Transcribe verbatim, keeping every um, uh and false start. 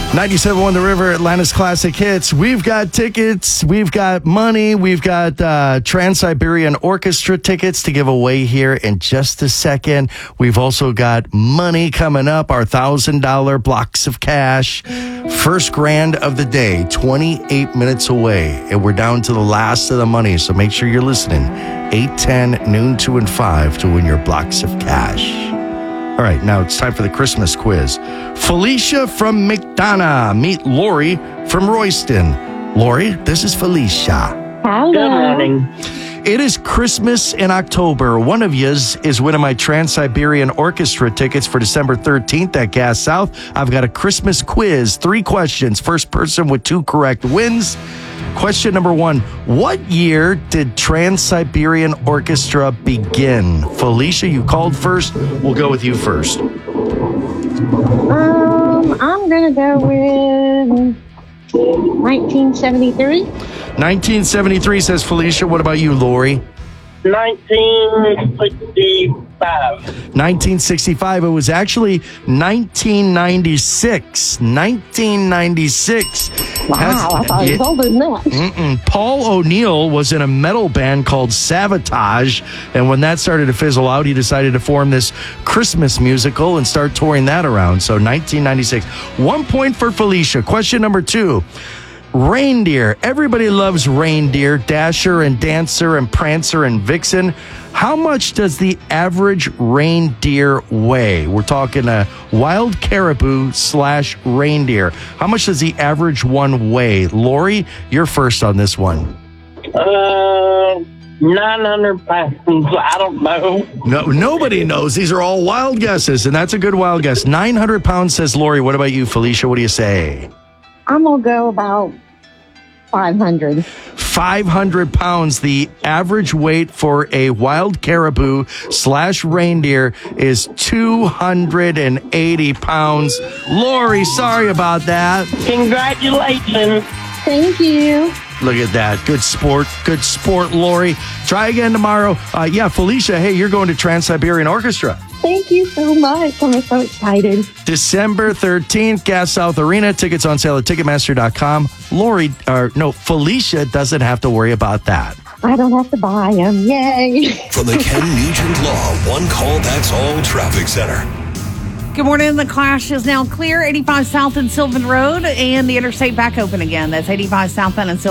ninety-seven point one The River, Atlanta's Classic Hits. We've got tickets. We've got money. We've got uh, Trans-Siberian Orchestra tickets to give away here in just a second. We've also got money coming up, our one thousand dollars blocks of cash. First grand of the day, twenty-eight minutes away. And we're down to the last of the money, so make sure you're listening. eight, ten, noon, two, and five to win your blocks of cash. All right, now it's time for the Christmas quiz. Felicia from McDonough. Meet Lori from Royston. Lori, this is Felicia. Hello. Good morning. It is Christmas in October. One of yous is winning my Trans-Siberian Orchestra tickets for December thirteenth at Gas South. I've got a Christmas quiz. Three questions. First person with two correct wins. Question number one. What year did Trans-Siberian Orchestra begin? Felicia, you called first. We'll go with you first. Um, I'm gonna go with nineteen seventy-three. nineteen seventy-three, says Felicia. What about you, Lori? nineteen sixty-five. nineteen sixty-five. It was actually nineteen ninety-six. nineteen ninety-six. Wow, I thought it was older than that. Mm-mm. Paul O'Neill was in a metal band called Savatage, and when that started to fizzle out, he decided to form this Christmas musical and start touring that around. So nineteen ninety-six. One point for Felicia. Question number two. Reindeer. Everybody loves reindeer, Dasher and Dancer and Prancer and Vixen. How much does the average reindeer weigh? We're talking a wild caribou slash reindeer. How much does the average one weigh? Lori, you're first on this one. Uh, nine hundred pounds. I don't know. No, nobody knows. These are all wild guesses, and that's a good wild guess. nine hundred pounds, says Lori. What about you, Felicia? What do you say? I'm gonna go about five hundred. five hundred pounds. The average weight for a wild caribou slash reindeer is two hundred eighty pounds. Lori, sorry about that. Congratulations. Thank you. Look at that. Good sport. Good sport, Lori. Try again tomorrow. Uh, yeah, Felicia, hey, you're going to Trans-Siberian Orchestra. Thank you so much. I'm so excited. December thirteenth, Gas South Arena. Tickets on sale at Ticketmaster dot com. Lori, or no, Felicia doesn't have to worry about that. I don't have to buy them. Yay. From the Ken Nugent Law One Call That's All Traffic Center. Good morning. The Clash is now clear. eighty-five South and Sylvan Road, and the interstate back open again. That's eighty-five South and Sylvan.